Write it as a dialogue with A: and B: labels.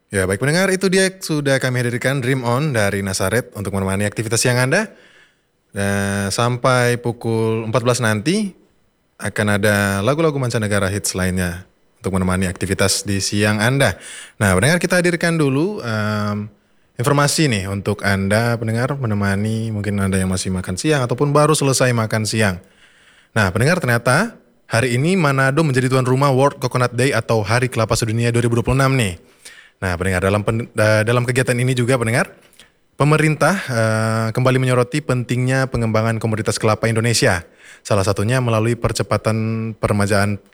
A: Ya, baik pendengar, itu dia sudah kami hadirkan Dream On dari Nasaret untuk menemani aktivitas siang Anda. Dan sampai pukul 14 nanti akan ada lagu-lagu mancanegara hits lainnya untuk menemani aktivitas di siang Anda. Nah, pendengar, kita hadirkan dulu informasi nih untuk Anda pendengar menemani mungkin Anda yang masih makan siang ataupun baru selesai makan siang. Nah, pendengar, ternyata hari ini Manado menjadi tuan rumah World Coconut Day atau Hari Kelapa Sedunia 2026 nih. Nah, pendengar, dalam kegiatan ini juga pendengar, pemerintah kembali menyoroti pentingnya pengembangan komoditas kelapa Indonesia. Salah satunya melalui percepatan peremajaan